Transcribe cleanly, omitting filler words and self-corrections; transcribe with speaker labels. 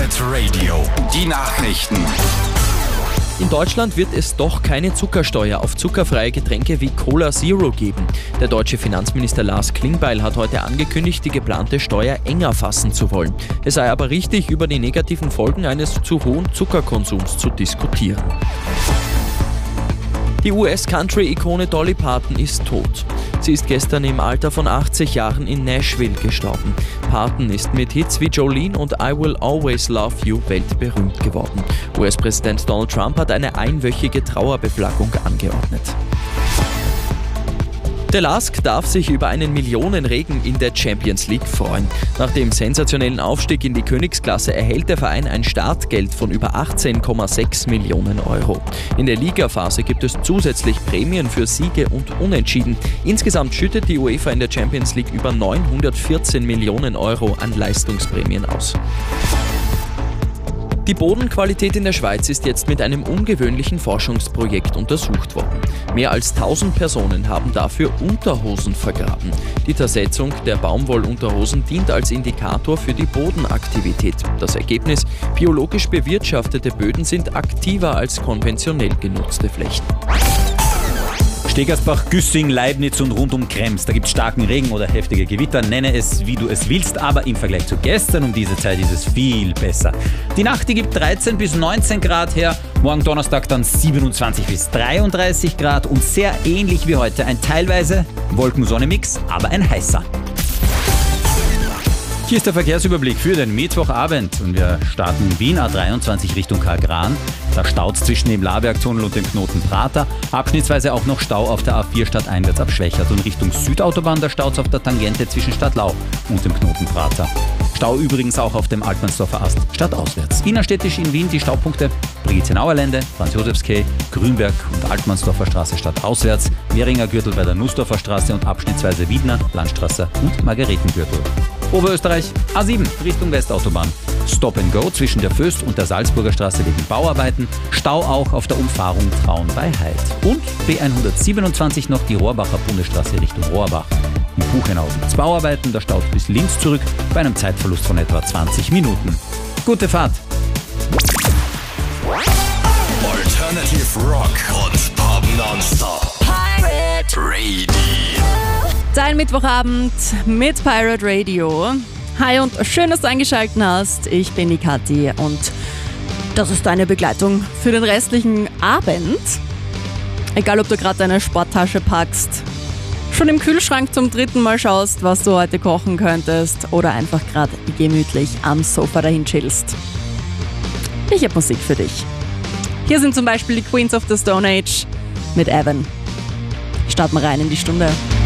Speaker 1: Pirate Radio. Die Nachrichten.
Speaker 2: In Deutschland wird es doch keine Zuckersteuer auf zuckerfreie Getränke wie Cola Zero geben. Der deutsche Finanzminister Lars Klingbeil hat heute angekündigt, die geplante Steuer enger fassen zu wollen. Es sei aber richtig, über die negativen Folgen eines zu hohen Zuckerkonsums zu diskutieren. Die US-Country-Ikone Dolly Parton ist tot. Sie ist gestern im Alter von 80 Jahren in Nashville gestorben. Parton ist mit Hits wie Jolene und I Will Always Love You weltberühmt geworden. US-Präsident Donald Trump hat eine einwöchige Trauerbeflaggung angeordnet. Der LASK darf sich über einen Millionenregen in der Champions League freuen. Nach dem sensationellen Aufstieg in die Königsklasse erhält der Verein ein Startgeld von über 18,6 Millionen Euro. In der Ligaphase gibt es zusätzlich Prämien für Siege und Unentschieden. Insgesamt schüttet die UEFA in der Champions League über 914 Millionen Euro an Leistungsprämien aus. Die Bodenqualität in der Schweiz ist jetzt mit einem ungewöhnlichen Forschungsprojekt untersucht worden. Mehr als 1000 Personen haben dafür Unterhosen vergraben. Die Zersetzung der Baumwollunterhosen dient als Indikator für die Bodenaktivität. Das Ergebnis: biologisch bewirtschaftete Böden sind aktiver als konventionell genutzte Flächen.
Speaker 3: Stegersbach, Güssing, Leibniz und rund um Krems. Da gibt es starken Regen oder heftige Gewitter. Nenne es, wie du es willst, aber im Vergleich zu gestern um diese Zeit ist es viel besser. Die Nacht, die gibt 13 bis 19 Grad her. Morgen Donnerstag dann 27 bis 33 Grad und sehr ähnlich wie heute. Ein teilweise Wolken-Sonne-Mix, aber ein heißer. Hier ist der Verkehrsüberblick für den Mittwochabend und wir starten in Wien A23 Richtung Kargran. Da staut es zwischen dem Labergtunnel und dem Knoten Prater. Abschnittsweise auch noch Stau auf der A4 stadteinwärts ab Schwächert und Richtung Südautobahn. Da staut es auf der Tangente zwischen Stadtlau und dem Knoten Prater. Stau übrigens auch auf dem Altmannsdorfer Ast stadtauswärts. Innerstädtisch in Wien die Staupunkte Brigitzenauer Lände, Franz-Josefs-Quai, Grünberg und Altmannsdorfer Straße stadtauswärts, Währinger Gürtel bei der Nussdorfer Straße und abschnittsweise Wiedner, Landstraße und Margaretengürtel. Oberösterreich A7 Richtung Westautobahn. Stop and Go zwischen der Föst und der Salzburger Straße wegen Bauarbeiten. Stau auch auf der Umfahrung Traun bei Heid. Und B127 noch die Rohrbacher Bundesstraße Richtung Rohrbach. In Buchenhausen Bauarbeiten, da staut bis Linz zurück bei einem Zeitverlust von etwa 20 Minuten. Gute Fahrt!
Speaker 1: Alternative Rock und Pop Nonstop. Pirate Radio.
Speaker 4: Dein Mittwochabend mit Pirate Radio. Hi und schön, dass du eingeschaltet hast. Ich bin die Kathi und das ist deine Begleitung für den restlichen Abend. Egal, ob du gerade deine Sporttasche packst, schon im Kühlschrank zum 3. Mal schaust, was du heute kochen könntest oder einfach gerade gemütlich am Sofa dahin chillst. Ich habe Musik für dich. Hier sind zum Beispiel die Queens of the Stone Age mit Evan. Starten wir rein in die Stunde.